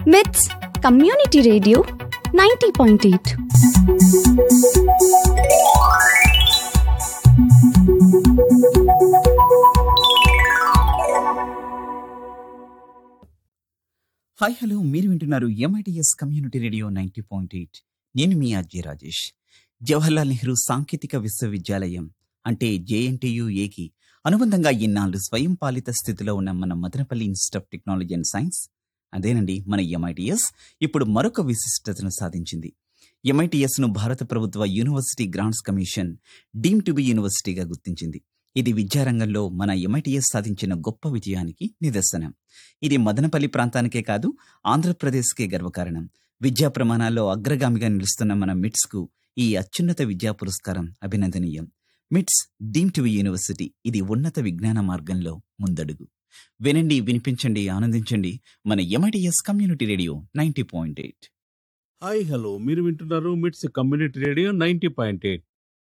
MITS Community Radio 90.8. Hi hello, మీరు వింటున్నారు MITS community radio 90.8. నేను మీ ఆర్జే రాజేష్. జవహర్లాల్ నెహ్రూ సాంకేతిక విశ్వవిద్యాలయం అంటే JNTU-Aకి అనుబంధంగా ఇన్నాళ్ళు స్వయం పాలిత స్థితిలో ఉన్న మన Madanapalle institute of technology and science, అదేనండి మన MITS, ఇప్పుడు మరొక విశిష్టతను సాధించింది. MITSను భారత ప్రభుత్వ university grants commission deem to be యూనివర్సిటీగా గుర్తించింది. ఇది విద్యారంగంలో మన MITS సాధించిన గొప్ప విజయానికి నిదర్శనం. ఇది మదనపల్లి ప్రాంతానికే కాదు, ఆంధ్రప్రదేశ్కే గర్వకారణం. విద్యా ప్రమాణాల్లో అగ్రగామిగా నిలుస్తున్న మన మిట్స్కు ఈ అత్యున్నత విద్యా పురస్కారం అభినందనీయం. మిట్స్ డీమ్ టు బి యూనివర్సిటీ, ఇది ఉన్నత విజ్ఞాన మార్గంలో ముందడుగు. వినండి, వినిపించండి, ఆనందించండి మన MITS community radio 90.8. Hi hello, మీరు వింటున్నారు మిట్స్ కమ్యూనిటీ రేడియో 90.8.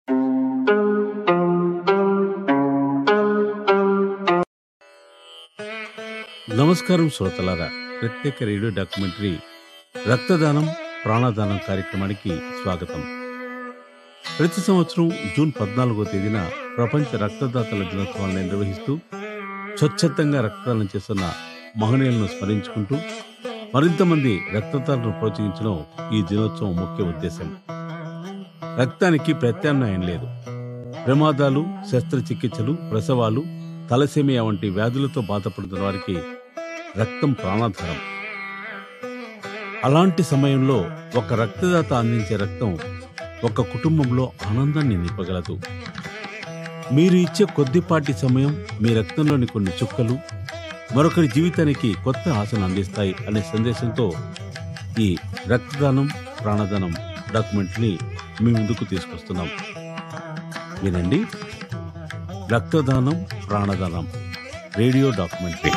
నమస్కారం శ్రోతలారా, ప్రత్యేక రేడియో డాక్యుమెంటరీ రక్తదానం ప్రాణదానం కార్యక్రమానికి స్వాగతం. ప్రతి సంవత్సరం జూన్ 14వ తేదీన ప్రపంచ రక్తదాతల దినోత్సవాన్ని నిర్వహిస్తూ స్వచ్ఛందంగా రక్తదానం చేస్తున్న మహనీయులను స్మరించుకుంటూ మరింత మంది రక్తదాతలను ప్రోత్సహించడం ఈ దినోత్సవం ముఖ్య ఉద్దేశం. రక్తానికి ప్రత్యామ్నాయం లేదు. ప్రమాదాలు, శస్త్రచికిత్సలు, ప్రసవాలు, తలసేమియా వంటి వ్యాధులతో బాధపడుతున్న వారికి రక్తం ప్రాణాధారం. అలాంటి సమయంలో ఒక రక్తదాత అందించే రక్తం ఒక కుటుంబంలో ఆనందాన్ని నింపగలదు. మీరు ఇచ్చే కొద్దిపాటి సమయం, మీ రక్తంలోని కొన్ని చుక్కలు మరొకరి జీవితానికి కొత్త ఆశను అందిస్తాయి అనే సందేశంతో ఈ రక్తదానం ప్రాణదానం డాక్యుమెంటరీని మీ ముందుకు తీసుకొస్తున్నాం. వినండి, రక్తదానం ప్రాణదానం రేడియో డాక్యుమెంటరీ.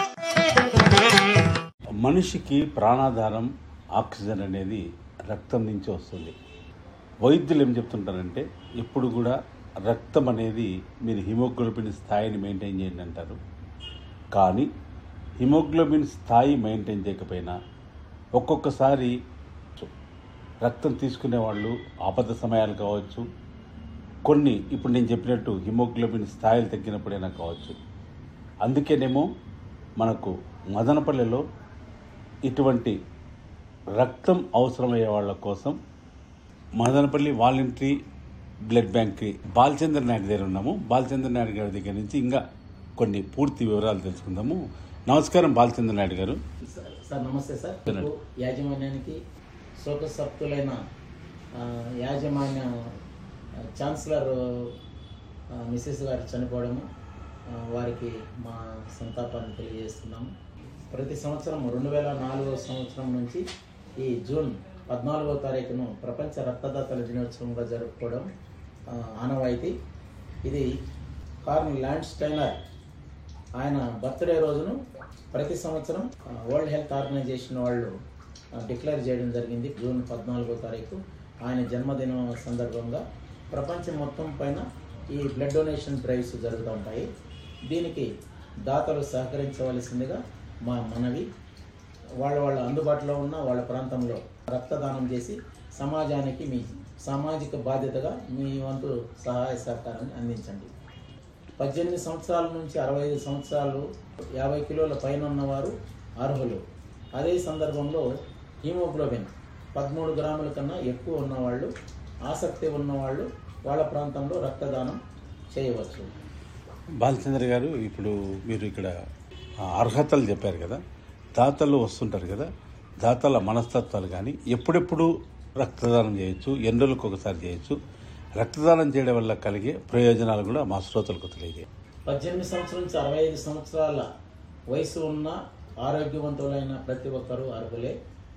మనిషికి ప్రాణాధారం ఆక్సిజన్ అనేది రక్తం నుంచి వస్తుంది. వైద్యులు ఏం చెప్తుంటారంటే, ఎప్పుడు కూడా రక్తం అనేది మీరు హిమోగ్లోబిన్ స్థాయిని మెయింటైన్ చేయండి అంటారు. కానీ హిమోగ్లోబిన్ స్థాయి మెయింటైన్ చేయకపోయినా ఒక్కొక్కసారి రక్తం తీసుకునే వాళ్ళు ఆపద సమయాలు కావచ్చు, కొన్ని ఇప్పుడు నేను చెప్పినట్టు హిమోగ్లోబిన్ స్థాయిలు తగ్గినప్పుడైనా కావచ్చు. అందుకేనేమో మనకు మదనపల్లిలో ఇటువంటి రక్తం అవసరమయ్యే వాళ్ళ కోసం మదనపల్లి వాలంటరీ బ్లడ్ బ్యాంక్కి బాలచంద్ర నాయుడు దగ్గర ఉన్నాము. బాలచంద్ర నాయుడు గారి దగ్గర నుంచి ఇంకా కొన్ని పూర్తి వివరాలు తెలుసుకుందాము. నమస్కారం బాలచంద్ర నాయుడు గారు. సార్ నమస్తే సార్. యాజమాన్యానికి శోకసప్తులైన యాజమాన్య ఛాన్సలర్ మిసెస్ గారు చనిపోవడము, వారికి మా సంతాపాన్ని తెలియజేస్తున్నాము. ప్రతి సంవత్సరం 2004 సంవత్సరం నుంచి ఈ జూన్ 14వ తారీఖును ప్రపంచ రక్తదాతల దినోత్సవంగా జరుపుకోవడం ఆనవాయితీ. ఇది కార్ల్ ల్యాండ్స్టైనర్ ఆయన బర్త్డే రోజును ప్రతి సంవత్సరం వరల్డ్ హెల్త్ ఆర్గనైజేషన్ వాళ్ళు డిక్లేర్ చేయడం జరిగింది. జూన్ 14వ తారీఖు ఆయన జన్మదినం సందర్భంగా ప్రపంచం మొత్తం పైన ఈ బ్లడ్ డొనేషన్ డ్రైవ్స్ జరుగుతూ ఉంటాయి. దీనికి దాతలు సహకరించవలసిందిగా మా మనవి. వాళ్ళ అందుబాటులో ఉన్న వాళ్ళ ప్రాంతంలో రక్తదానం చేసి సమాజానికి మీ సామాజిక బాధ్యతగా మీ వంతు సహాయ సహకారాన్ని అందించండి. 18 సంవత్సరాల నుంచి 65 సంవత్సరాలు 50 కిలోల పైన ఉన్నవారు అర్హులు. అదే సందర్భంలో హీమోగ్లోబిన్ 13 గ్రాముల కన్నా ఎక్కువ ఉన్నవాళ్ళు, ఆసక్తి ఉన్నవాళ్ళు వాళ్ళ ప్రాంతంలో రక్తదానం చేయవచ్చు. బాలచంద్ర గారు, ఇప్పుడు మీరు ఇక్కడ అర్హతలు చెప్పారు కదా, దాతలు వస్తుంటారు కదా, దాతల మనస్తత్వాలు కానీ ఎప్పుడెప్పుడు రక్తదానం చేయొచ్చు, ఎన్ని రోజులకు ఒకసారి చేయొచ్చు, రక్తదానం చేయడం వల్ల కలిగే ప్రయోజనాలు కూడా మా శ్రోతలకు తెలియజేయండి. 18 సంవత్సరాల నుంచి 65 సంవత్సరాల వయసు ఉన్న ఆరోగ్యవంతులైన ప్రతి ఒక్కరూ అర్హులే.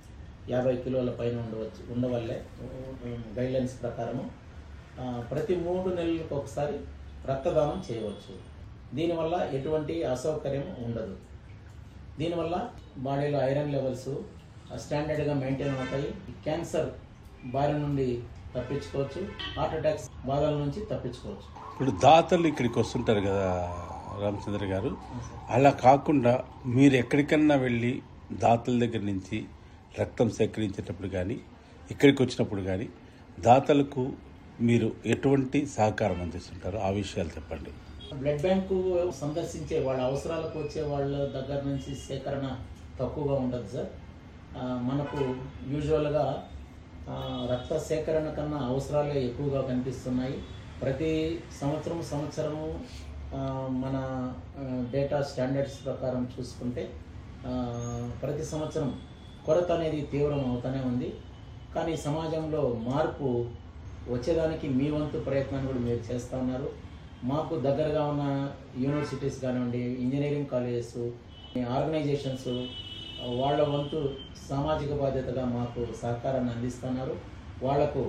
50 కిలోల పైన ఉండవల్లే గైడ్లైన్స్ ప్రకారము ప్రతి 3 నెలలకు ఒకసారి రక్తదానం చేయవచ్చు. దీనివల్ల ఎటువంటి అసౌకర్యం ఉండదు. దీనివల్ల బాడీలో ఐరన్ లెవెల్స్ స్టాండర్డ్గా మెయింటైన్ అవుతాయి. క్యాన్సర్ బారి నుండి తప్పించుకోవచ్చు, హార్ట్ అటాక్స్ బాధల నుంచి తప్పించుకోవచ్చు. ఇప్పుడు దాతలు ఇక్కడికి వస్తుంటారు కదా రామచంద్ర గారు, అలా కాకుండా మీరు ఎక్కడికన్నా వెళ్ళి దాతల దగ్గర నుంచి రక్తం సేకరించేటప్పుడు కానీ ఇక్కడికి వచ్చినప్పుడు కానీ దాతలకు మీరు ఎటువంటి సహకారం అందిస్తుంటారో ఆ విషయాలు చెప్పండి. బ్లడ్ బ్యాంకు సందర్శించే వాళ్ళ అవసరాలకు వచ్చే వాళ్ళ దగ్గర నుంచి సేకరణ తక్కువగా ఉంటుంది సార్. మనకు యూజువల్గా రక్త సేకరణ కన్నా అవసరాలే ఎక్కువగా కనిపిస్తున్నాయి. ప్రతి సంవత్సరము మన డేటా స్టాండర్డ్స్ ప్రకారం చూసుకుంటే ప్రతి సంవత్సరం కొరత అనేది తీవ్రం అవుతూనే ఉంది. కానీ సమాజంలో మార్పు వచ్చేదానికి మీ వంతు ప్రయత్నాన్ని కూడా మీరు చేస్తూ ఉన్నారు. మాకు దగ్గరగా ఉన్న యూనివర్సిటీస్ కానివ్వండి, ఇంజనీరింగ్ కాలేజెస్, ఆర్గనైజేషన్స్ వాళ్ళ వంతు సామాజిక బాధ్యతగా మాకు సహకారాన్ని అందిస్తున్నారు. వాళ్లకు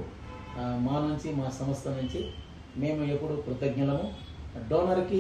మా సంస్థ నుంచి మేము ఎప్పుడు కృతజ్ఞులము. డోనర్కి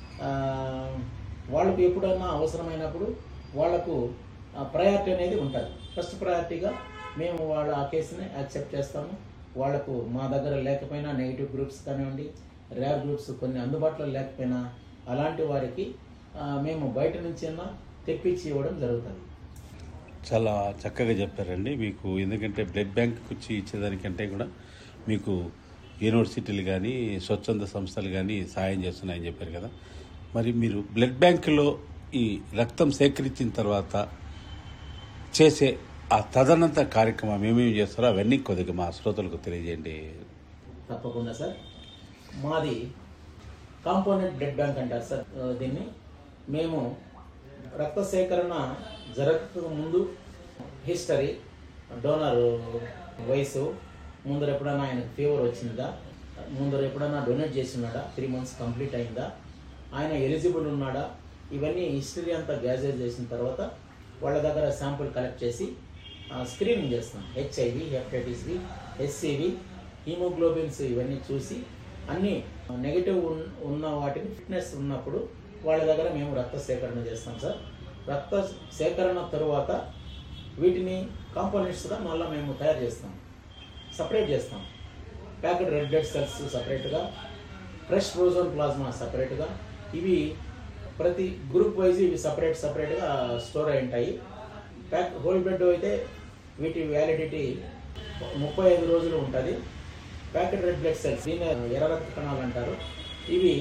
వాళ్ళకు ఎప్పుడన్నా అవసరమైనప్పుడు వాళ్లకు ప్రయారిటీ అనేది ఉంటుంది. ఫస్ట్ ప్రయారిటీగా మేము వాళ్ళ ఆ కేసుని యాక్సెప్ట్ చేస్తాము. వాళ్లకు మా దగ్గర లేకపోయినా నెగిటివ్ గ్రూప్స్ కానివ్వండి, రేర్ గ్రూప్స్ కొన్ని అందుబాటులో లేకపోయినా అలాంటి వారికి మేము బయట నుంచి తెప్పించి ఇవ్వడం జరుగుతుంది. చాలా చక్కగా చెప్పారండి. మీకు ఎందుకంటే బ్లడ్ బ్యాంక్కి వచ్చి ఇచ్చేదానికంటే కూడా మీకు యూనివర్సిటీలు కానీ స్వచ్ఛంద సంస్థలు కానీ సాయం చేస్తున్నాయని చెప్పారు కదా. మరి మీరు బ్లడ్ బ్యాంకులో ఈ రక్తం సేకరించిన తర్వాత చేసే ఆ తదనంతర కార్యక్రమం ఏమేమి చేస్తారో అవన్నీ కొద్దిగా మా శ్రోతలకు తెలియజేయండి. తప్పకుండా సార్. మాది కాంపోనెంట్ బ్లడ్ బ్యాంక్ అంటారు సార్ దీన్ని. మేము రక్త సేకరణ జరగక ముందు హిస్టరీ, డోనర్ వయసు, ముందర ఎప్పుడైనా ఆయనకు ఫీవర్ వచ్చిందా, ముందర ఎప్పుడైనా డొనేట్ చేసినాడా, 3 months కంప్లీట్ అయిందా, ఆయన ఎలిజిబుల్ ఉన్నాడా, ఇవన్నీ హిస్టరీ అంతా గ్యాజెట్ చేసిన తర్వాత వాళ్ళ దగ్గర శాంపుల్ కలెక్ట్ చేసి స్క్రీనింగ్ చేస్తాం. HIV, హెపటైటిస్ బి, HCV, హీమోగ్లోబిన్స్ ఇవన్నీ చూసి అన్నీ నెగిటివ్ ఉన్న వాటిని ఫిట్నెస్ ఉన్నప్పుడు వాళ్ళ దగ్గర మేము రక్త సేకరణ చేస్తాం సార్. రక్త సేకరణ తరువాత వీటిని కాంపోనెంట్స్గా మళ్ళీ మేము తయారు చేస్తాం, సపరేట్ చేస్తాం. ప్యాకెడ్ రెడ్ బ్లడ్ సెల్స్ సపరేట్గా, ఫ్రెష్ ఫ్రోజన్ ప్లాస్మా సపరేట్గా, ఇవి ప్రతి గ్రూప్ వైజ్ ఇవి సపరేట్గా స్టోర్ అయి ఉంటాయి. హోల్ బ్లడ్ అయితే వీటి వ్యాలిడిటీ 35 రోజులు ఉంటుంది. ప్యాకెడ్ రెడ్ బ్లడ్ సెల్స్, దీని ఎర్ర రక్త కణాలు అంటారు, ఇవి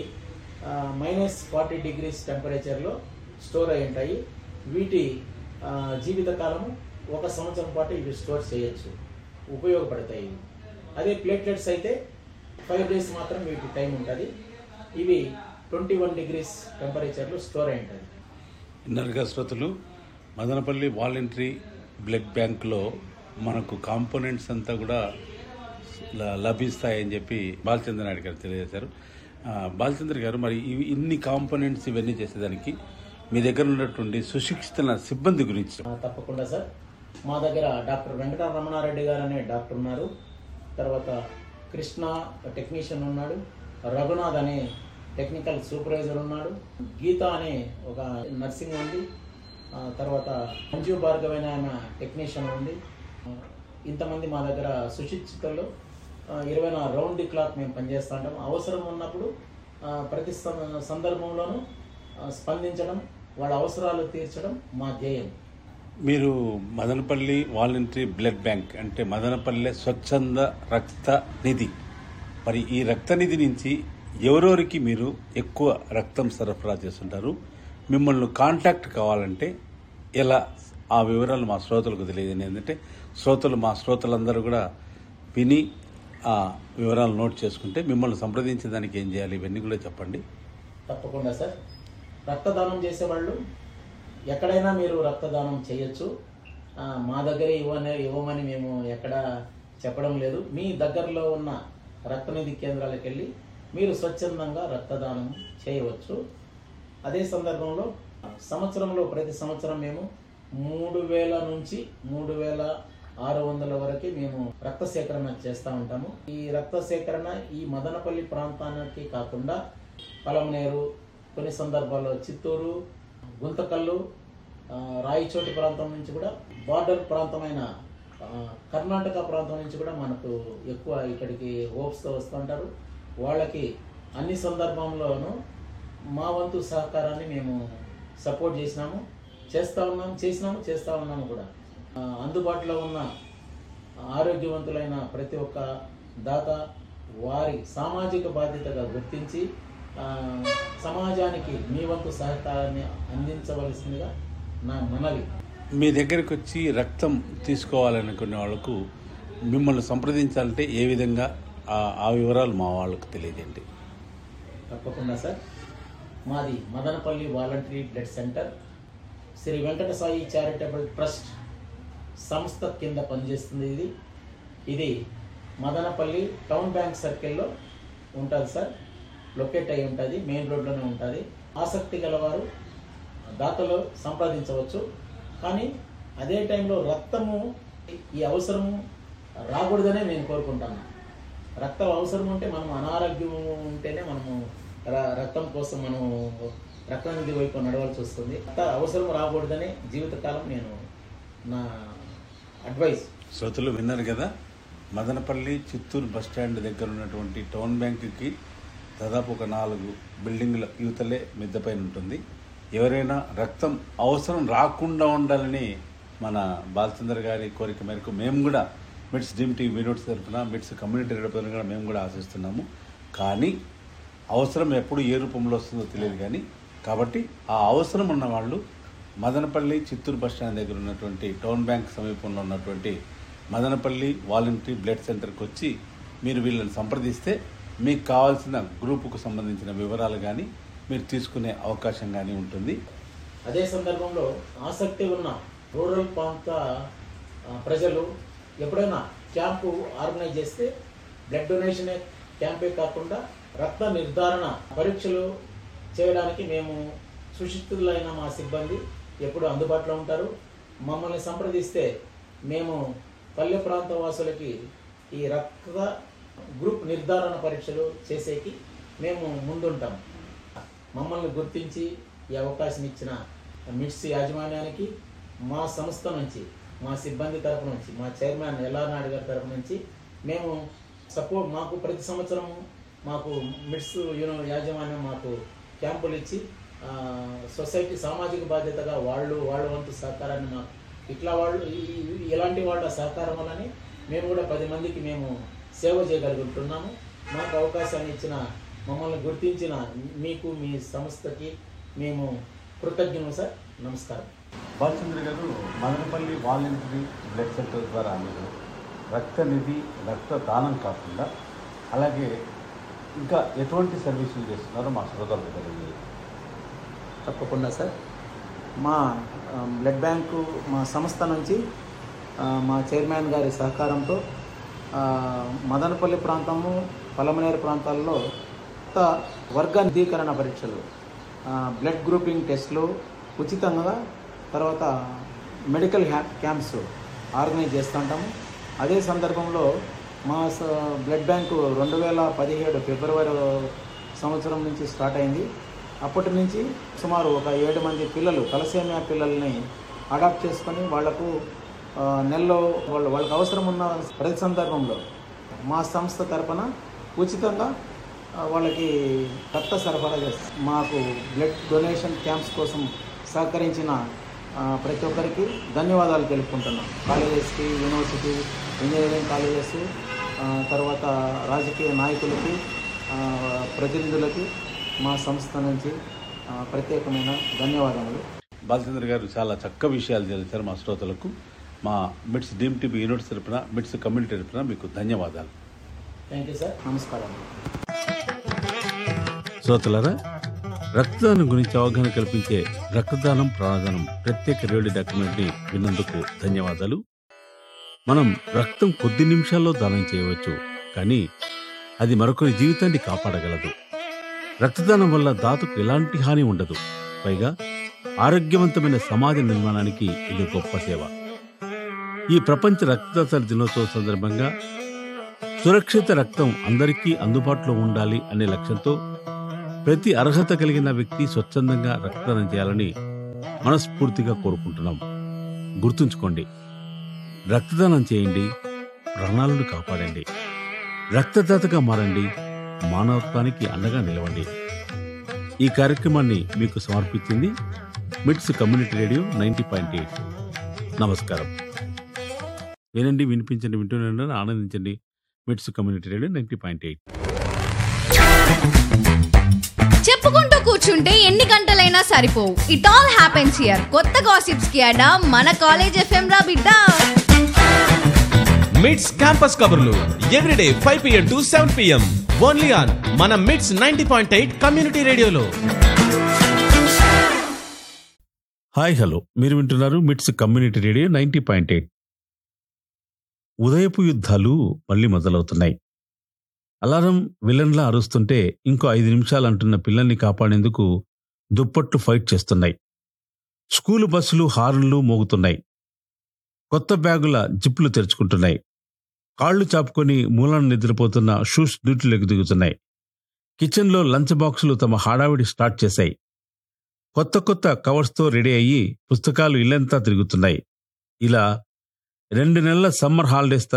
-40 degrees టెంపరేచర్లో స్టోర్ అయి ఉంటాయి. వీటి జీవితకాలము 1 సంవత్సరం పాటు ఇవి స్టోర్ చేయొచ్చు, ఉపయోగపడతాయి. అదే ప్లేట్లెట్స్ అయితే 5 days మాత్రం వీటి టైం ఉంటుంది. ఇవి 21 degrees టెంపరేచర్లో స్టోర్ అయి ఉంటుంది. ఇన్నర్గా శ్రోతలు, మదనపల్లి వాలంటరీ బ్లడ్ బ్యాంక్లో మనకు కాంపోనెంట్స్ అంతా కూడా లభిస్తాయని చెప్పి బాలచంద్ర నాయుడు గారు తెలియజేశారు. బాలచంద్ర గారు, మరి ఇన్ని కాంపోనెంట్స్ ఇవన్నీ చేసేదానికి మీ దగ్గర ఉన్నటువంటి సుశిక్షిత సిబ్బంది గురించి. తప్పకుండా సార్. మా దగ్గర డాక్టర్ వెంకట రమణారెడ్డి గారు అనే డాక్టర్ ఉన్నారు, తర్వాత కృష్ణ టెక్నీషియన్ ఉన్నాడు, రఘునాథ్ అనే టెక్నికల్ సూపర్వైజర్ ఉన్నాడు, గీత అనే ఒక నర్సింగ్ ఉంది, తర్వాత మంజు భార్గవ్ అనే ఆమె టెక్నీషియన్ ఉంది. ఇంతమంది మా దగ్గర సుశిక్షితులు 24 రౌండ్ ది క్లాక్ మేము పనిచేస్తూ ఉంటాం. అవసరం ఉన్నప్పుడు ప్రతి సందర్భంలోనూ స్పందించడం, వాళ్ళ అవసరాలు తీర్చడం మా ధ్యేయం. మీరు మదనపల్లి వాలంటరీ బ్లడ్ బ్యాంక్ అంటే మదనపల్లె స్వచ్ఛంద రక్త నిధి, మరి ఈ రక్త నిధి నుంచి ఎవరెవరికి మీరు ఎక్కువ రక్తం సరఫరా చేస్తుంటారు? మిమ్మల్ని కాంటాక్ట్ కావాలంటే ఎలా? ఆ వివరాలు మా శ్రోతలకు తెలియదు. ఎందుకంటే మా శ్రోతలందరూ కూడా విని ఆ వివరాలు నోట్ చేసుకుంటే మిమ్మల్ని సంప్రదించేదానికి ఏం చేయాలి, ఇవన్నీ కూడా చెప్పండి. తప్పకుండా సార్. రక్తదానం చేసేవాళ్ళు ఎక్కడైనా మీరు రక్తదానం చేయొచ్చు. మా దగ్గర ఇవ్వమని మేము ఎక్కడ చెప్పడం లేదు. మీ దగ్గరలో ఉన్న రక్తనిధి కేంద్రాలకు వెళ్ళి మీరు స్వచ్ఛందంగా రక్తదానం చేయవచ్చు. అదే సందర్భంలో సంవత్సరంలో ప్రతి సంవత్సరం మేము 3000 నుంచి 3600 వరకు మేము రక్త సేకరణ చేస్తూ ఉంటాము. ఈ రక్త సేకరణ ఈ మదనపల్లి ప్రాంతానికి కాకుండా పలమనేరు, కొన్ని సందర్భాల్లో చిత్తూరు, గుంతకల్లు, రాయచోటి ప్రాంతం నుంచి కూడా, బార్డర్ ప్రాంతమైన కర్ణాటక ప్రాంతం నుంచి కూడా మనకు ఎక్కువ ఇక్కడికి హోప్స్తో వస్తుంటారు. వాళ్ళకి అన్ని సందర్భంలోనూ మా వంతు సహకారాన్ని మేము సపోర్ట్ చేస్తూ ఉన్నాము కూడా. అందుబాటులో ఉన్న ఆరోగ్యవంతులైన ప్రతి ఒక్క దాత వారి సామాజిక బాధ్యతగా గుర్తించి సమాజానికి మీ వంతు సహకారాన్ని అందించవలసిందిగా నా మనవి. మీ దగ్గరికి వచ్చి రక్తం తీసుకోవాలనుకునే వాళ్ళకు మిమ్మల్ని సంప్రదించాలంటే ఏ విధంగా ఆ వివరాలు మా వాళ్ళకు తెలియజేయండి. తప్పకుండా సార్. మాది Madanapalle voluntary blood centre Shri Venkata Sai charitable trust సంస్థ కింద పనిచేస్తుంది. ఇది మదనపల్లి టౌన్ బ్యాంక్ సర్కిల్లో ఉంటుంది సార్. లొకేట్ అయి ఉంటుంది, మెయిన్ రోడ్లోనే ఉంటుంది. ఆసక్తి గలవారు దాతలు సంప్రదించవచ్చు. కానీ అదే టైంలో రక్తము ఈ అవసరము రాకూడదనే నేను కోరుకుంటాను. రక్తం అవసరం ఉంటే మనం అనారోగ్యం ఉంటేనే మనము రక్తం కోసం మనం రక్తనిధి వైపు నడవాల్సి వస్తుంది. అవసరం రాకూడదనే జీవితకాలం నేను నా అడ్వైస్. శ్రోతలు విన్నారు కదా, మదనపల్లి చిత్తూరు బస్టాండ్ దగ్గర ఉన్నటువంటి టౌన్ బ్యాంకుకి దాదాపు ఒక 4 బిల్డింగుల యువతలే మిద్దపైన ఉంటుంది. ఎవరైనా రక్తం అవసరం రాకుండా ఉండాలని మన బాలచంద్ర గారి కోరిక మేరకు మేము కూడా మిట్స్ డ్రీమ్ టీవీ వినోడ్స్ తరఫున, మిట్స్ కమ్యూనిటీ రేడియో తరఫున కూడా మేము కూడా ఆశిస్తున్నాము. కానీ అవసరం ఎప్పుడు ఏ రూపంలో వస్తుందో తెలియదు. కానీ కాబట్టి ఆ అవసరం ఉన్న వాళ్ళు మదనపల్లి చిత్తూరు బస్టాండ్ దగ్గర ఉన్నటువంటి టౌన్ బ్యాంక్ సమీపంలో ఉన్నటువంటి మదనపల్లి వాలంటరీ బ్లడ్ సెంటర్కి వచ్చి మీరు వీళ్ళని సంప్రదిస్తే మీకు కావాల్సిన గ్రూపుకు సంబంధించిన వివరాలు కానీ మీరు తీసుకునే అవకాశం కానీ ఉంటుంది. అదే సందర్భంలో ఆసక్తి ఉన్న రూరల్ ప్రాంత ప్రజలు ఎప్పుడైనా క్యాంపు ఆర్గనైజ్ చేస్తే బ్లడ్ డొనేషన్ క్యాంపే కాకుండా రక్త నిర్ధారణ పరీక్షలు చేయడానికి మేము సుశిక్షితులైన మా సిబ్బంది ఎప్పుడు అందుబాటులో ఉంటారు. మమ్మల్ని సంప్రదిస్తే మేము పల్లె ప్రాంత వాసులకి ఈ రక్త గ్రూప్ నిర్ధారణ పరీక్షలు చేసేకి మేము ముందుంటాం. మమ్మల్ని గుర్తించి ఈ అవకాశం ఇచ్చిన మిట్స్ యాజమాన్యానికి మా సంస్థ నుంచి, మా సిబ్బంది తరపు నుంచి, మా చైర్మన్ ఎల్ఆర్ నాయుడు గారి తరపు నుంచి మేము మాకు ప్రతి సంవత్సరం మాకు మిట్స్ యాజమాన్యం మాకు క్యాంపులు ఇచ్చి సొసైటీ సామాజిక బాధ్యతగా వాళ్ళ వంతు సహకారాన్ని మాకు ఇలాంటి వాళ్ళ సహకారం వల్లనే మేము కూడా 10 మందికి మేము సేవ చేయగలుగుతున్నాము. మాకు అవకాశాన్ని ఇచ్చిన, మమ్మల్ని గుర్తించిన మీకు, మీ సంస్థకి మేము కృతజ్ఞులు సార్. నమస్కారం. బాలచంద్ర గారు, మదనపల్లి వాలంటరీ బ్లడ్ సెంటర్ ద్వారా మీరు రక్తనిధి, రక్తదానం కాకుండా అలాగే ఇంకా ఎటువంటి సర్వీసులు చేస్తున్నారో మా శ్రోతలకు తెలియజేయండి. తప్పకుండా సార్. మా బ్లడ్ బ్యాంకు మా సంస్థ నుంచి మా చైర్మన్ గారి సహకారంతో మదనపల్లి ప్రాంతము, పలమనేరు ప్రాంతాల్లో వర్గ నిధీకరణ పరీక్షలు, బ్లడ్ గ్రూపింగ్ టెస్టులు ఉచితంగా, తర్వాత మెడికల్ క్యాంప్స్ ఆర్గనైజ్ చేస్తుంటాము. అదే సందర్భంలో మా బ్లడ్ బ్యాంకు 2017 ఫిబ్రవరి సంవత్సరం నుంచి స్టార్ట్ అయింది. అప్పటి నుంచి సుమారు ఒక 7 మంది పిల్లలు, తలసేమియా పిల్లల్ని అడాప్ట్ చేసుకొని వాళ్లకు నెలలో వాళ్ళకి అవసరం ఉన్న ప్రతి సందర్భంలో మా సంస్థ తరపున ఉచితంగా వాళ్ళకి రక్త సరఫరా చేస్తాం. మాకు బ్లడ్ డొనేషన్ క్యాంప్స్ కోసం సహకరించిన ప్రతి ఒక్కరికి ధన్యవాదాలు తెలుపుకుంటున్నాం. కాలేజెస్కి, యూనివర్సిటీ, ఇంజనీరింగ్ కాలేజెస్, తర్వాత రాజకీయ నాయకులకి, ప్రతినిధులకి మా సంస్థ నుంచి ప్రత్యేకమైన ధన్యవాదములు. బాలచంద్ర గారు చాలా చక్కగా విషయాలు తెలిపారు మా శ్రోతలకు. మా మిట్స్ డ్రీమ్ టీవీ యూనిట్స్ తరపున, మిట్స్ కమ్యూనిటీ తరపున మీకు ధన్యవాదాలు. Thank you sir. నమస్కారం. శ్రోతలారా, రక్తదానం గురించి అవగాహన కల్పించే రక్తదానం ప్రాణదానం ప్రత్యేక రేడియో డాక్యుమెంటరీ విన్నందుకు ధన్యవాదాలు. మనం రక్తం కొద్ది నిమిషాల్లో దానం చేయవచ్చు, కానీ అది మరొకరి జీవితాన్ని కాపాడగలదు. రక్తదానం వల్ల దాతకు ఎలాంటి హాని ఉండదు. పైగా ఆరోగ్యవంతమైన సమాజ నిర్మాణానికి ఇది గొప్ప సేవ. ఈ ప్రపంచ రక్తదాతల దినోత్సవం సందర్భంగా సురక్షిత రక్తం అందరికీ అందుబాటులో ఉండాలి అనే లక్ష్యంతో ప్రతి అర్హత కలిగిన వ్యక్తి స్వచ్ఛందంగా రక్తదానం చేయాలని మనస్ఫూర్తిగా కోరుకుంటున్నాం. గుర్తుంచుకోండి, రక్తదానం చేయండి, ప్రాణాలను కాపాడండి, రక్తదాతగా మారండి, మానవత్వానికి అండగా నిలవండి. ఈ కార్యక్రమాన్ని మీకు సమర్పించింది మిట్స్ కమ్యూనిటీ రేడియో 90.8. నమస్కారం. వినండి, వినిపించండి, వింటూనే ఆనందించండి. మిట్స్ కమ్యూనిటీ రేడియో 90.8. చెప్పుకుంటూ కూర్చుంటే ఎన్ని గంటలైనా సరిపోవు. It all happens here. కొత్త గాసిప్స్ కి అడా మన కాలేజ్ ఎఫ్ఎం రా బిడ్డ. మిట్స్ క్యాంపస్ కబుర్లు everyday 5 PM to 7 PM only on మన మిట్స్ 90.8 కమ్యూనిటీ రేడియోలో. హాయ్ హలో, మీరు వింటున్నారు మిట్స్ కమ్యూనిటీ రేడియో 90.8. ఉదయపు యుద్ధాలు మళ్ళీ మొదలవుతున్నాయి. అలారం విలన్లా అరుస్తుంటే ఇంకో 5 నిమిషాలు అంటున్న పిల్లల్ని కాపాడేందుకు దుప్పట్లు ఫైట్ చేస్తున్నాయి. స్కూలు బస్సులు హార్న్లు మోగుతున్నాయి. కొత్త బ్యాగుల జిప్పులు తెరుచుకుంటున్నాయి. కాళ్లు చాపుకొని మూలాన నిద్రపోతున్న షూస్ డ్యూటీలకు దిగుతున్నాయి. కిచెన్లో లంచ్ బాక్సులు తమ హడావిడి స్టార్ట్ చేశాయి. కొత్త కొత్త కవర్స్తో రెడీ అయ్యి పుస్తకాలు ఇల్లంతా తిరుగుతున్నాయి. ఇలా 2 నెలల సమ్మర్ హాలిడేస్